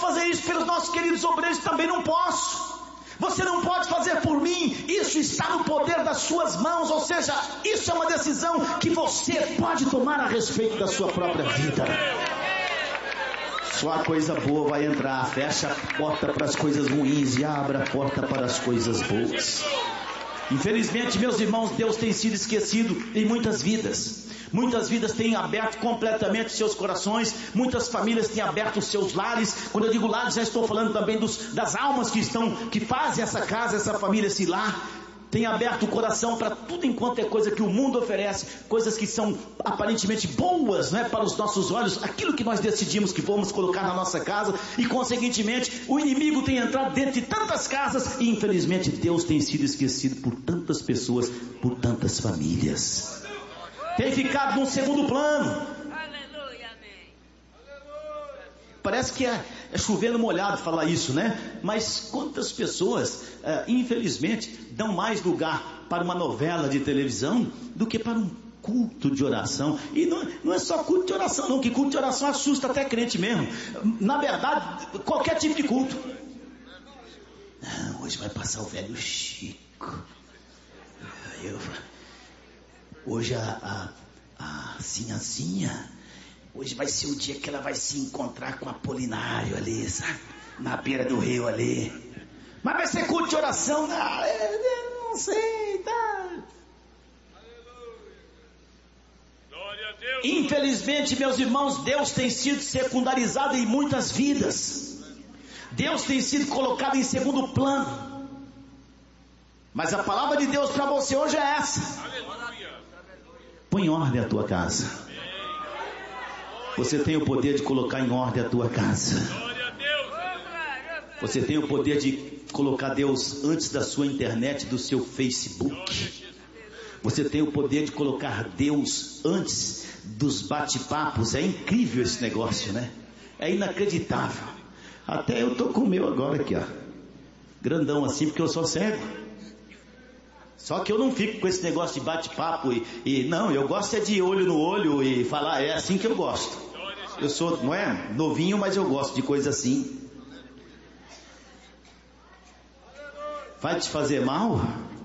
fazer isso pelos nossos queridos obreiros, também não posso. Você não pode fazer por mim. Isso está no poder das suas mãos. Ou seja, isso é uma decisão que você pode tomar a respeito da sua própria vida. Só a coisa boa vai entrar. Fecha a porta para as coisas ruins e abra a porta para as coisas boas. Infelizmente, meus irmãos, Deus tem sido esquecido em muitas vidas. Muitas vidas têm aberto completamente seus corações. Muitas famílias têm aberto seus lares. Quando eu digo lares, já estou falando também das almas que fazem essa casa, essa família, esse lar. Tem aberto o coração para tudo enquanto é coisa que o mundo oferece. Coisas que são aparentemente boas, né, para os nossos olhos. Aquilo que nós decidimos que vamos colocar na nossa casa. E consequentemente o inimigo tem entrado dentro de tantas casas. E infelizmente Deus tem sido esquecido por tantas pessoas, por tantas famílias. Tem ficado num segundo plano. Aleluia, amém. Parece que é chovendo molhado falar isso, né? Mas quantas pessoas, infelizmente, dão mais lugar para uma novela de televisão do que para um culto de oração. E não é só culto de oração não, que culto de oração assusta até crente mesmo. Na verdade, qualquer tipo de culto. Não, hoje vai passar o velho Chico. Hoje a Sinhazinha, hoje vai ser o dia que ela vai se encontrar com o Apolinário ali, sabe? Na beira do rio ali. Mas vai ser culto de oração? Não sei, tá? Glória a Deus. Infelizmente, meus irmãos, Deus tem sido secundarizado em muitas vidas. Deus tem sido colocado em segundo plano. Mas a palavra de Deus para você hoje é essa. Aleluia. Põe em ordem a tua casa. Você tem o poder de colocar em ordem a tua casa. Glória a Deus. Você tem o poder de colocar Deus antes da sua internet, do seu Facebook. Você tem o poder de colocar Deus antes dos bate-papos. É incrível esse negócio, né? É inacreditável. Até eu tô com o meu agora aqui, ó. Grandão assim, porque eu sou cego. Só que eu não fico com esse negócio de bate-papo não, eu gosto é de olho no olho e falar, é assim que eu gosto. Eu sou, não é novinho, mas eu gosto de coisa assim. Vai te fazer mal?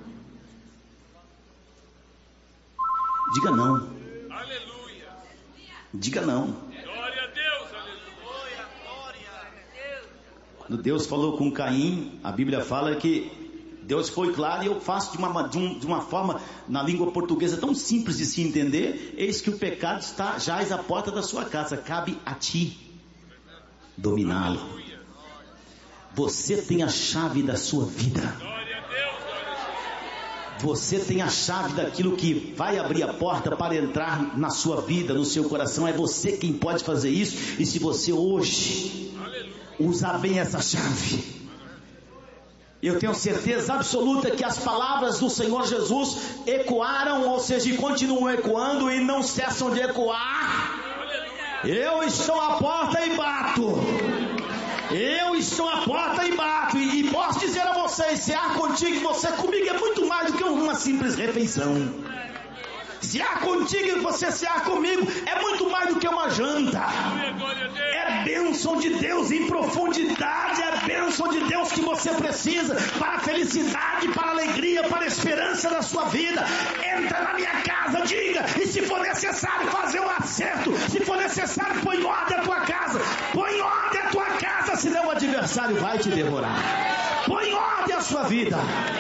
Diga não. Aleluia. Diga não. Glória a Deus. Aleluia. Glória a Deus. Quando Deus falou com Caim, a Bíblia fala que Deus foi claro, e eu faço de uma forma, na língua portuguesa tão simples de se entender. Eis que o pecado está jaz à porta da sua casa, cabe a ti dominá-lo. Você tem a chave da sua vida. Glória a Deus. Você tem a chave daquilo que vai abrir a porta para entrar na sua vida, no seu coração. É você quem pode fazer isso. E se você hoje usar bem essa chave, eu tenho certeza absoluta que as palavras do Senhor Jesus ecoaram, ou seja, continuam ecoando e não cessam de ecoar. Eu estou à porta e bato. Eu estou à porta e bato. E posso dizer a vocês, se há contigo e você comigo é muito mais do que uma simples refeição. Se há contigo e você se há comigo é muito mais do que uma janta. É bênção de Deus em profundidade. É bênção de Deus que você precisa para a felicidade, para a alegria, para a esperança da sua vida. Entra na minha casa, diga, e se for necessário fazer um acerto, se for necessário põe em ordem a tua casa. Põe em ordem a tua casa, senão o adversário vai te devorar. Põe em ordem a sua vida.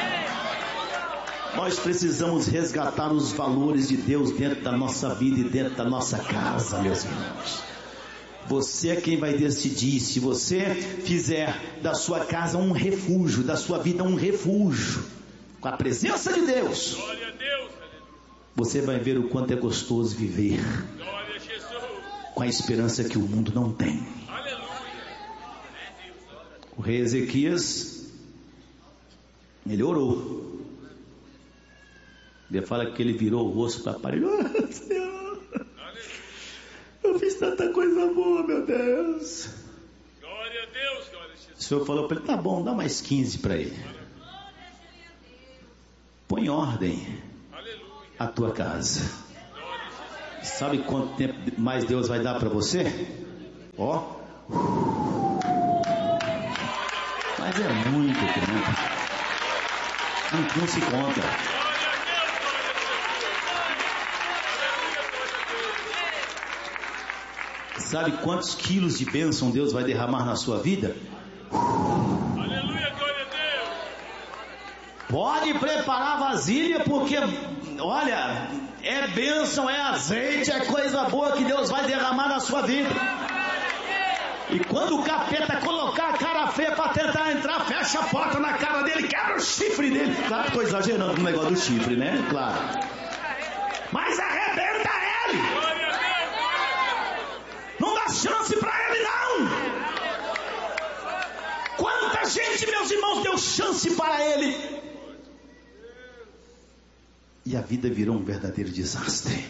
Nós precisamos resgatar os valores de Deus dentro da nossa vida e dentro da nossa casa, meus irmãos. Você é quem vai decidir. Se você fizer da sua casa um refúgio, da sua vida um refúgio, com a presença de Deus, Glória a Deus. você vai ver o quanto é gostoso viver Glória a Jesus. com a esperança que o mundo não tem. Aleluia. O rei Ezequias, ele orou. Ele fala que ele virou o rosto para a parede. Oh, Senhor, eu fiz tanta coisa boa, meu Deus. Glória a Deus. Glória a Jesus. O Senhor falou para ele, tá bom, dá mais 15 para ele. Põe em ordem a tua casa. Sabe quanto tempo mais Deus vai dar para você? Ó. Mas é muito tempo. Não se conta. Sabe quantos quilos de bênção Deus vai derramar na sua vida? Aleluia, glória a Deus. Pode preparar a vasilha, porque, olha, é bênção, é azeite, é coisa boa que Deus vai derramar na sua vida. E quando o capeta colocar a cara feia para tentar entrar, fecha a porta na cara dele, quebra o chifre dele. Claro que estou exagerando com o negócio do chifre, né? Claro. Mas arrebenta ele. Não dá chance para ele, não. Quanta gente, meus irmãos, deu chance para ele. E a vida virou um verdadeiro desastre.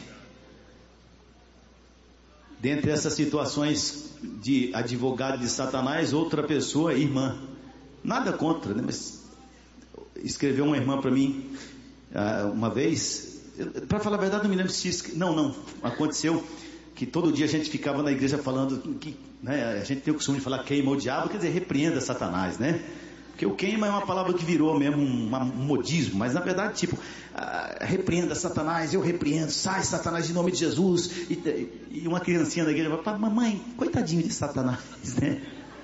Dentre essas situações de advogado de Satanás, outra pessoa, irmã, nada contra, né? Mas escreveu uma irmã para mim uma vez, para falar a verdade não me lembro se não, aconteceu que todo dia a gente ficava na igreja falando que, né, a gente tem o costume de falar queima o diabo, quer dizer, repreenda Satanás, né? Porque o queima é uma palavra que virou mesmo um modismo, mas na verdade, tipo, repreenda Satanás, eu repreendo, sai Satanás em nome de Jesus. E uma criancinha da igreja fala, mamãe, coitadinho de Satanás, né?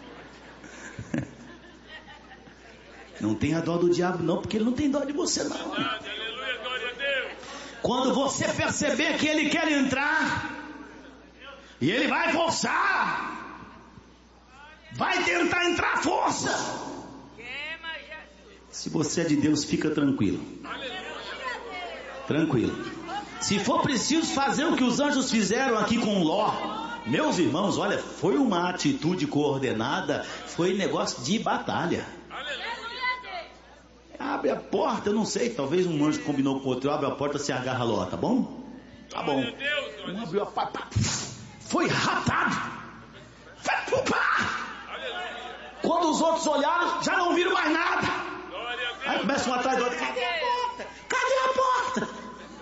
Não tenha dó do diabo não, porque ele não tem dó de você não. Aleluia, glória a Deus. Quando você perceber que ele quer entrar, e ele vai forçar, vai tentar entrar à força. Se você é de Deus, fica tranquilo. Tranquilo. Se for preciso fazer o que os anjos fizeram aqui com Ló, meus irmãos, olha, foi uma atitude coordenada, foi negócio de batalha. Abre a porta, eu não sei, talvez um anjo combinou com outro, abre a porta, se agarra Ló, tá bom? Tá bom. Um abriu a porta, foi ratado. Quando os outros olharam, já não viram mais nada. Aí começa um atrás do outro. Cadê a porta? Cadê a porta?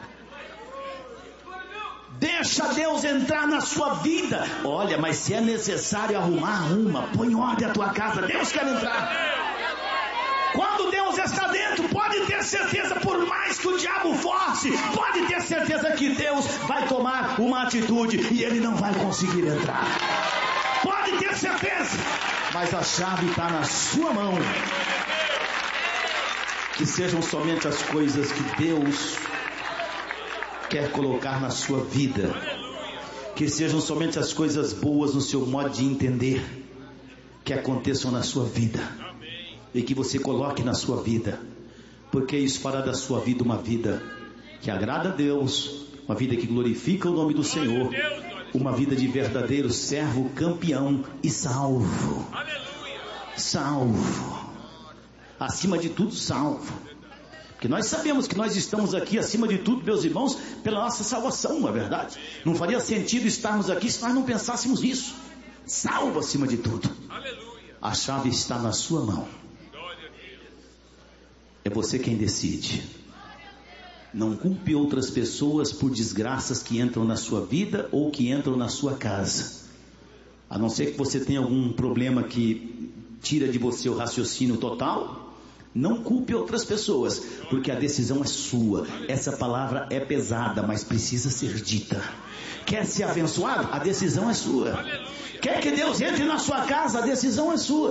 Deixa Deus entrar na sua vida. Olha, mas se é necessário arrumar, arruma. Põe em ordem a tua casa. Deus quer entrar. Quando Deus está dentro, pode ter certeza, por mais que o diabo force, pode ter certeza que Deus vai tomar uma atitude e ele não vai conseguir entrar. Pode ter certeza. Mas a chave está na sua mão. Que sejam somente as coisas que Deus quer colocar na sua vida. Que sejam somente as coisas boas no seu modo de entender que aconteçam na sua vida. E que você coloque na sua vida. Porque isso fará da sua vida uma vida que agrada a Deus. Uma vida que glorifica o nome do Senhor. Uma vida de verdadeiro servo, campeão e salvo. Salvo. Acima de tudo, salvo. Porque nós sabemos que nós estamos aqui, acima de tudo, meus irmãos, pela nossa salvação, não é verdade? Não faria sentido estarmos aqui se nós não pensássemos nisso. Salvo acima de tudo. A chave está na sua mão. É você quem decide. Não culpe outras pessoas por desgraças que entram na sua vida ou que entram na sua casa. A não ser que você tenha algum problema que tira de você o raciocínio total. Não culpe outras pessoas, porque a decisão é sua. Essa palavra é pesada, mas precisa ser dita. Quer ser abençoado? A decisão é sua. Quer que Deus entre na sua casa? A decisão é sua.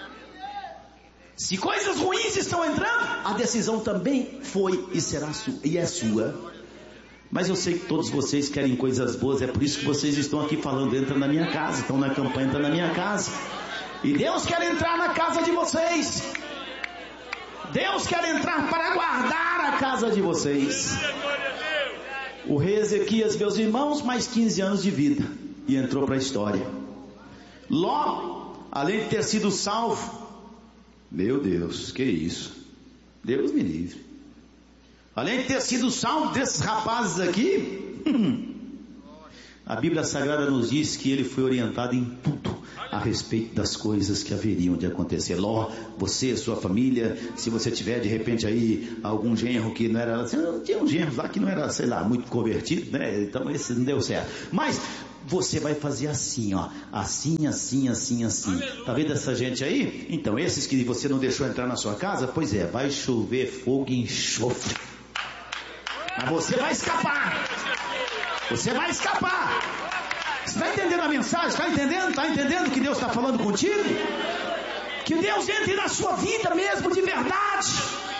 Se coisas ruins estão entrando, a decisão também foi e será sua, e é sua. Mas eu sei que todos vocês querem coisas boas, é por isso que vocês estão aqui falando, entra na minha casa, estão na campanha, entra na minha casa. E Deus quer entrar na casa de vocês. Deus quer entrar para guardar a casa de vocês. O rei Ezequias, meus irmãos, mais 15 anos de vida, e entrou para a história. Ló, além de ter sido salvo, meu Deus, que isso? Deus me livre. Além de ter sido salvo desses rapazes aqui, a Bíblia Sagrada nos diz que ele foi orientado em tudo a respeito das coisas que haveriam de acontecer. Ló, você, sua família, se você tiver de repente aí algum genro que não era, tinha um genro lá que não era, sei lá, muito convertido, né? Então esse não deu certo. Mas você vai fazer assim, ó, assim, assim, assim, assim. Tá vendo essa gente aí? Então, esses que você não deixou entrar na sua casa, pois é, vai chover fogo e enxofre. Mas você vai escapar. Você vai escapar. Você está entendendo a mensagem? Está entendendo? Está entendendo que Deus está falando contigo? Que Deus entre na sua vida mesmo de verdade.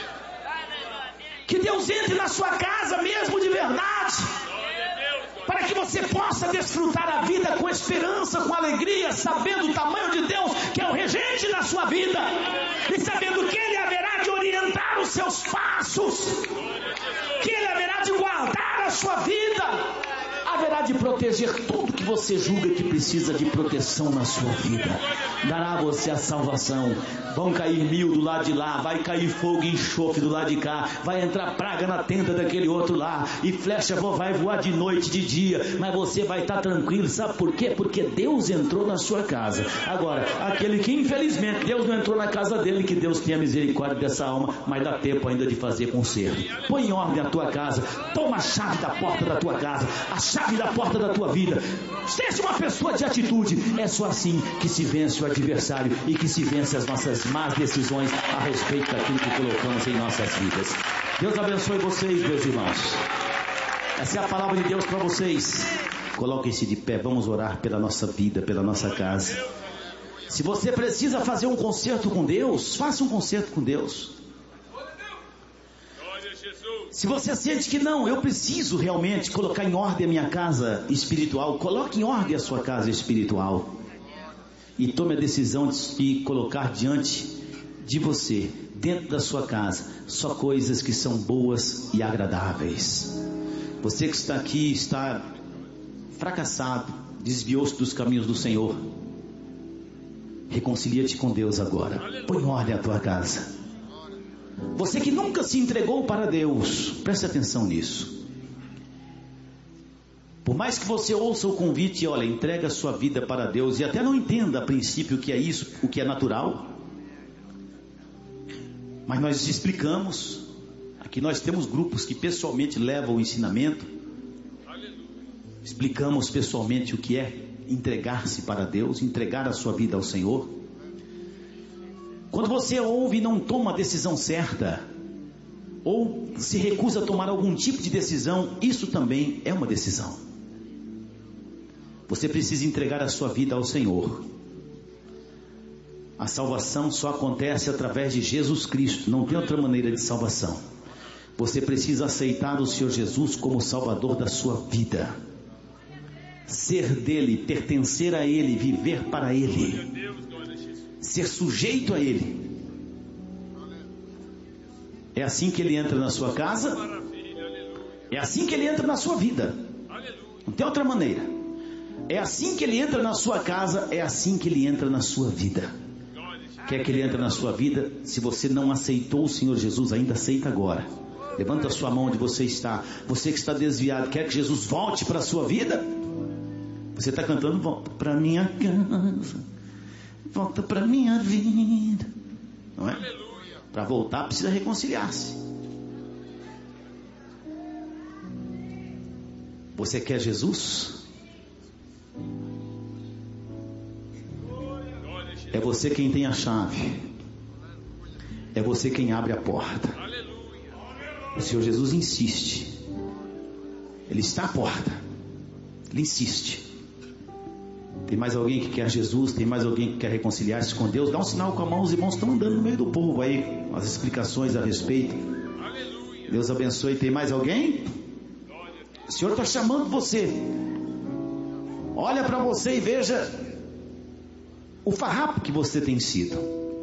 Que Deus entre na sua casa mesmo de verdade. Para que você possa desfrutar a vida com esperança, com alegria, sabendo o tamanho de Deus, que é o regente da sua vida, e sabendo que Ele haverá de orientar os seus passos, que Ele haverá de guardar a sua vida, haverá de proteger tudo que você julga que precisa de proteção na sua vida. Dará a você a salvação. Vão cair 1000 do lado de lá, vai cair fogo e enxofre do lado de cá, vai entrar praga na tenda daquele outro lá, e flecha vai voar de noite, de dia, mas você vai estar tranquilo. Sabe por quê? Porque Deus entrou na sua casa. Agora, aquele que infelizmente Deus não entrou na casa dele, que Deus tenha misericórdia dessa alma, mas dá tempo ainda de fazer conserto. Põe em ordem a tua casa, toma a chave da porta da tua casa, a chave da porta da tua vida. Seja uma pessoa de atitude. É só assim que se vence o adversário e que se vence as nossas más decisões a respeito daquilo que colocamos em nossas vidas. Deus abençoe vocês, meus irmãos. Essa é a palavra de Deus para vocês. Coloquem-se de pé, vamos orar pela nossa vida, pela nossa casa. Se você precisa fazer um concerto com Deus, faça um concerto com Deus. Se você sente que não, eu preciso realmente colocar em ordem a minha casa espiritual, coloque em ordem a sua casa espiritual. E tome a decisão de colocar diante de você, dentro da sua casa, só coisas que são boas e agradáveis. Você que está aqui, está fracassado, desviou-se dos caminhos do Senhor, reconcilia-te com Deus agora. Põe em ordem a tua casa. Você que nunca se entregou para Deus, preste atenção nisso. Por mais que você ouça o convite, olha, entrega a sua vida para Deus, e até não entenda a princípio o que é isso, o que é natural, mas nós explicamos. Aqui nós temos grupos que pessoalmente levam o ensinamento, explicamos pessoalmente o que é entregar-se para Deus, entregar a sua vida ao Senhor. Quando você ouve e não toma a decisão certa, ou se recusa a tomar algum tipo de decisão, isso também é uma decisão. Você precisa entregar a sua vida ao Senhor. A salvação só acontece através de Jesus Cristo, não tem outra maneira de salvação. Você precisa aceitar o Senhor Jesus como Salvador da sua vida, ser dele, pertencer a ele, viver para ele, ser sujeito a ele. É assim que ele entra na sua casa, é assim que ele entra na sua vida, não tem outra maneira. É assim que ele entra na sua casa, é assim que ele entra na sua vida. Quer que ele entre na sua vida? Se você não aceitou o Senhor Jesus ainda, aceita agora. Levanta a sua mão onde você está. Você que está desviado, quer que Jesus volte para a sua vida? Você está cantando, volta para minha casa, volta para minha vida, não é? Para voltar precisa reconciliar-se. Você quer Jesus? É você quem tem a chave, é você quem abre a porta. O Senhor Jesus insiste, Ele está à porta, Ele insiste. Tem mais alguém que quer Jesus? Tem mais alguém que quer reconciliar-se com Deus? Dá um sinal com a mão, os irmãos estão andando no meio do povo aí, as explicações a respeito. Deus abençoe. Tem mais alguém? O Senhor está chamando você. Olha para você e veja o farrapo que você tem sido.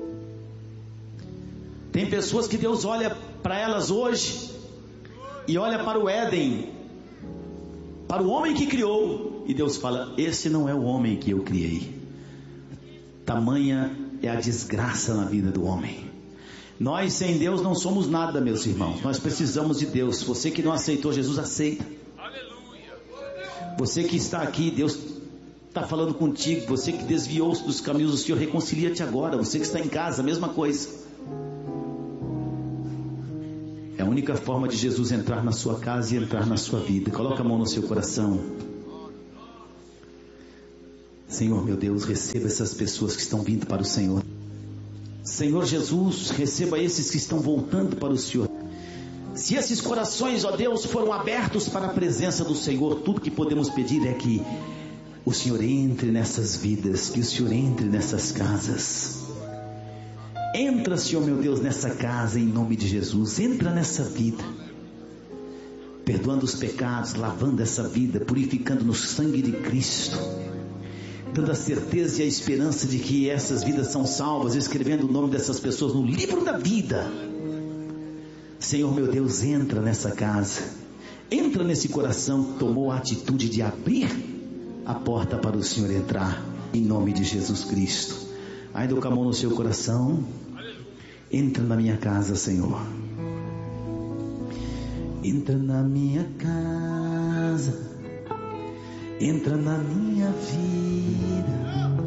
Tem pessoas que Deus olha para elas hoje e olha para o Éden, para o homem que criou, e Deus fala: esse não é o homem que eu criei. Tamanha é a desgraça na vida do homem. Nós sem Deus não somos nada, meus irmãos. Nós precisamos de Deus. Você que não aceitou Jesus, aceita. Você que está aqui, Deus está falando contigo. Você que desviou-se dos caminhos do Senhor, reconcilia-te agora. Você que está em casa, a mesma coisa. É a única forma de Jesus entrar na sua casa e entrar na sua vida. Coloca a mão no seu coração. Senhor meu Deus, receba essas pessoas que estão vindo para o Senhor. Senhor Jesus, receba esses que estão voltando para o Senhor. Se esses corações, ó Deus, foram abertos para a presença do Senhor, tudo que podemos pedir é que o Senhor entre nessas vidas, que o Senhor entre nessas casas. Entra, Senhor meu Deus, nessa casa em nome de Jesus. Entra nessa vida, perdoando os pecados, lavando essa vida, purificando no sangue de Cristo, dando a certeza e a esperança de que essas vidas são salvas, escrevendo o nome dessas pessoas no livro da vida. Senhor meu Deus, entra nessa casa, entra nesse coração que tomou a atitude de abrir a porta para o Senhor entrar, em nome de Jesus Cristo. Ainda com a mão no seu coração, entra na minha casa, Senhor. Entra na minha casa, entra na minha vida.